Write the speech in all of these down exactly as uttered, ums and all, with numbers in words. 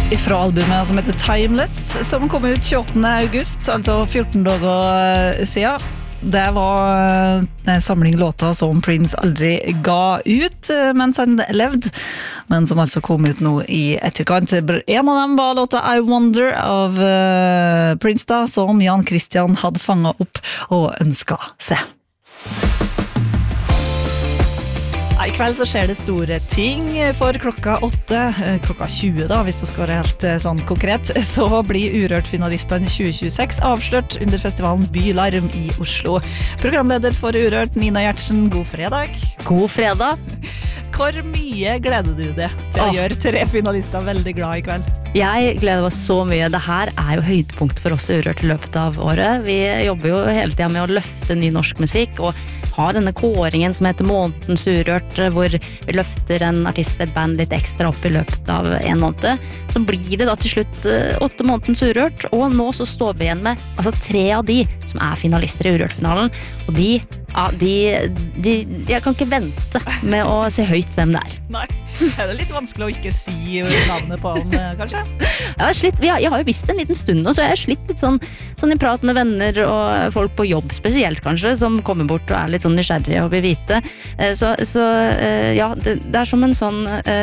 Fra albumet som heter Timeless, som kom ut tjueåttende august, altså fjorten dager siden. Det var en samling låter som Prince aldri ga ut mens han levde, men som altså kom ut nå i etterkant. En av dem var låta I Wonder av Prince da, som Jan Christian hadde fanget opp og ønsket seg. I kveld så skjer det store ting. For klokka åtte, klokka tjue da, hvis det skal være helt sånn konkret, så blir Urørt-finalistene tjue tjueseks avslørt under festivalen Bylarm i Oslo. Programleder for Urørt, Nina Gjertsen, god fredag. God fredag. Hvor mye gleder du deg til å oh. gjøre tre finalister veldig glad i kveld? Jeg gleder meg så mye. Det her er jo høydepunkt for oss i Urørt i løpet av året. Vi jobber jo hele tiden med å løfte ny norsk musikk, og har denne kåringen som heter Månedens Urørt, hvor vi løfter en artist eller et band litt ekstra opp i løpet av en måned. Så blir det da til slutt åtte Månedens Urørt, og nå så står vi igjen med altså, tre av de som er finalister i Urørt-finalen, og de, ja, de, de, jeg kan ikke vente med å se høyt hvem det er. Nei, er det litt vanskelig å ikke si navnet på han, kanskje? Jeg har, slitt, jeg har jo visst en liten stund nå, så jeg har slitt litt sånn, sånn i prat med venner og folk på jobb spesielt kanskje, som kommer bort og er litt sånn nysgjerrige og vil vite. Så, så ja, det, det er som en sånn,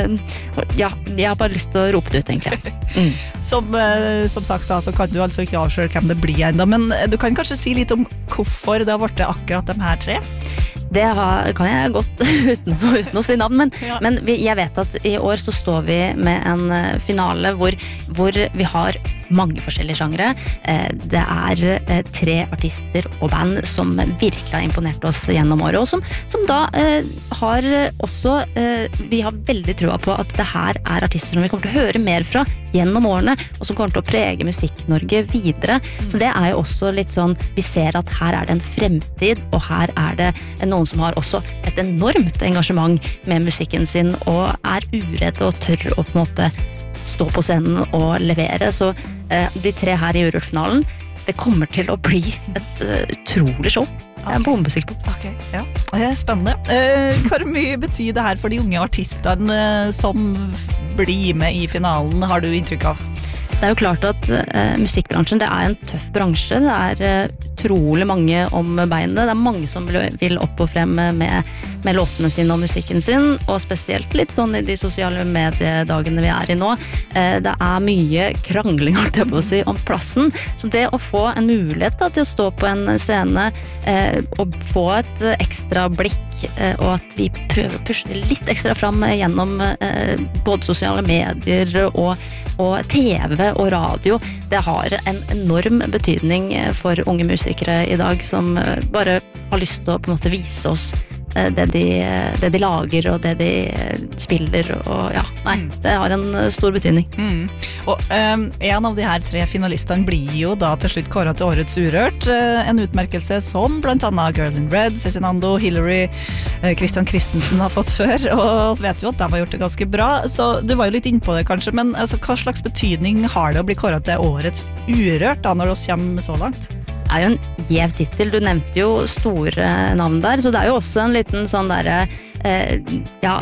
ja, jeg har bare lyst til å rope det ut egentlig. Mm. Som, som sagt da, så kan du altså ikke avsløre hvem det blir enda, men du kan kanskje si litt om hvorfor det har vært akkurat de her tre? Det har, kan jeg godt uten, uten å si navn, men, ja. men vi, jeg vet at i år så står vi med en finale hvor, hvor vi har mange forskjellige sjangre. Det er tre artister og band som virkelig har imponert oss gjennom året, og som, som da eh, har også, eh, vi har veldig troa på at det her er artister som vi kommer til å høre mer fra gjennom årene, og som kommer til å prege Musikk-Norge videre. Mm. Så det er jo også litt sånn, vi ser at her er det en fremtid, og her er det noen som har også et enormt engasjement med musikken sin, og er uredd og tør å på en måte stå på scenen og levere. Så eh, de tre her i Urørt-finalen, det kommer til å bli et uh, utrolig show. Det er en bombesikker på. Ok, ja. Det er spennende. Eh, hvor mye betyr det her for de unge artistene eh, som blir med i finalen, har du inntrykk av? Det er jo klart at uh, musikkbransjen, det er en tøff bransje. Det er uh, utrolig mange om beinet. Det er mange som vil opp og frem med, med låtene sine og musikken sin, og spesielt litt sånn i de sosiale mediedagene vi er i nå. Uh, det er mye krangling, holdt jeg på å si, om plassen. Så det å få en mulighet da, til å stå på en scene uh, og få et uh, ekstra blikk, uh, og at vi prøver å pushe det litt ekstra fram gjennom uh, både sosiale medier og, og T V og radio, det har en enorm betydning for unge musikere i dag som bare har lyst til å på en måte vise oss det de, det de lager og det de spiller, og ja, nei, det har en stor betydning. Mm. Og um, en av de her tre finalistene blir jo da til slutt kåret til Årets Urørt, uh, en utmerkelse som blant annet Girl in Red, Cezinando, Hillary, uh, Christian Christensen har fått før, og så vet vi at de har gjort det ganske bra, så du var jo litt inne på det kanskje, men altså, hva slags betydning har det å bli kåret til Årets Urørt da, når vi kommer så langt? Det er jo en gjev titel. Du nevnte jo store navn der, så det er jo også en liten sånn der, eh, ja,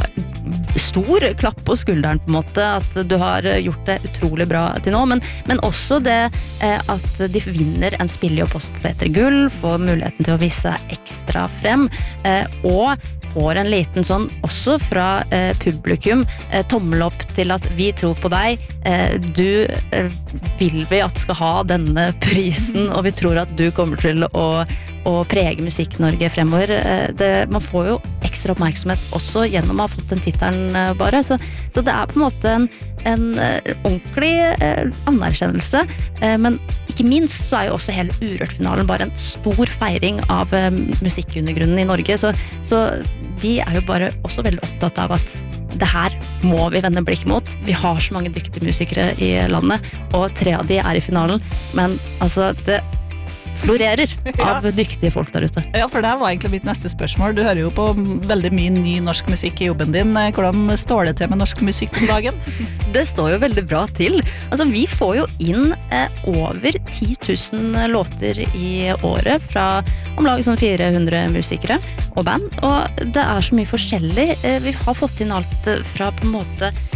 stor klapp på skulderen på en måte, at du har gjort det utrolig bra til nå, men, men også det eh, at de vinner en spillejobb på P tre Gull, får muligheten til å vise seg ekstra frem, eh, og får en liten sånn, også fra eh, publikum, eh, tommel opp til at vi tror på deg, eh, du eh, vil vi at skal ha denne prisen, og vi tror at du kommer til å, å prege Musikk-Norge fremover. Eh, det, man får jo ekstra oppmerksomhet også gjennom å ha fått den titelen eh, bare, så, så det er på en måte en, en eh, ordentlig eh, anerkjennelse, eh, men ikke minst så er jo også hele Urørt-finalen bare en stor feiring av eh, musikkundergrunnen i Norge, så, så vi er jo bare også veldig opptatt av at det her må vi vende blikk mot. Vi har så mange dyktige musikere i landet, og tre av de er i finalen, men altså det florerer av ja. dyktige folk der ute. Ja, for det var egentlig mitt neste spørsmål. Du hører jo på veldig mye ny norsk musikk i jobben din. Hvordan står det til med norsk musikk om dagen? Det står jo veldig bra til. Altså, vi får jo inn eh, over ti tusen låter i året fra om lag sånn fire hundre musikere og band, og det er så mye forskjellig. Eh, vi har fått inn alt fra på en måte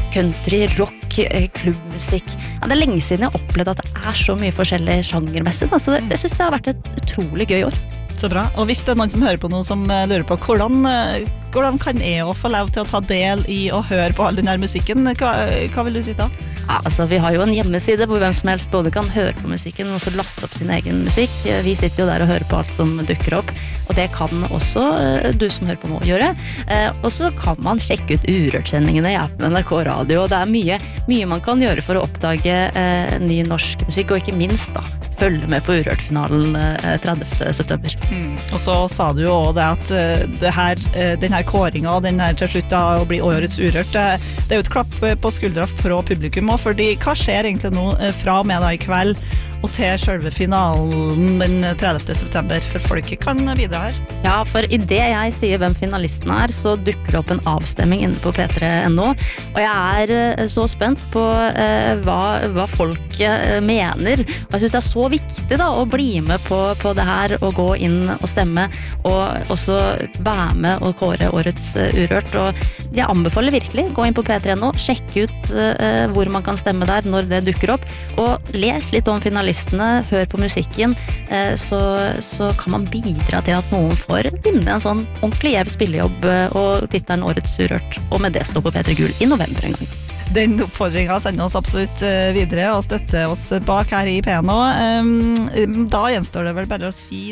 country, rock, klubbmusikk. Ja, det er lenge siden jeg har opplevd at det er så mye forskjellig sjangermessig. Så det, jeg synes det har vært et utrolig gøy år. Så bra. Og hvis det er noen som hører på noe som lurer på hvordan, hvordan kan jeg også få lov til å ta del i å høre på all den her musikken, hva, hva vil du si da? Ja, altså, vi har jo en hjemmeside hvor hvem som helst både kan høre på musikken og så laste opp sin egen musikk. Vi sitter jo der og hører på alt som dukker opp, og det kan også du som hører på nå gjøre. Og så kan man sjekke ut Urørt-sendingene i appen N R K Radio, og det er mye, mye man kan gjøre for å oppdage eh, ny norsk musikk, og ikke minst da, følge med på Urørt-finalen eh, tredivte september. Mm. Og så sa du jo også det at uh, det her, uh, den her kåringen og den her til slutt da, å bli årets Urørt, det, det er jo et klapp på skuldra fra publikum også, fordi hva skjer egentlig nå uh, fra og med da i kveld og til selve finalen den tredivte september, for folk kan bidra her? Ja, for i det jeg sier hvem finalisten er, så dukker det opp en avstemming inne på P tre punktum N O, og jeg er uh, så spent på uh, hva, hva folk uh, mener, og jeg synes det er så viktig da, å bli med på, på det her og gå inn og stemme, og også være med og kåre årets uh, Urørt, og jeg anbefaler virkelig, gå inn på P tre punktum N O, sjekk ut uh, hvor man kan stemme der når det dukker opp, og les litt om finalistene, hør på musikken, uh, så, så kan man bidra til at noen får vinne en sånn ordentlig jevn spillejobb uh, og tittelen Årets Urørt, og med det stå på P tre Gull i november en gang. Den oppfordringen sender oss absolutt videre og støtter oss bak her i P N O. Da gjenstår det vel bare å si